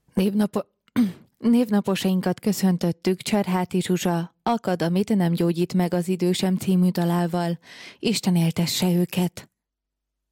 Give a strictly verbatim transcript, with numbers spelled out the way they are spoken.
Névnapo... Névnaposainkat köszöntöttük Cserháti Zsuzsa, Akad, amit nem gyógyít meg az idő sem című dalával. Isten éltesse őket!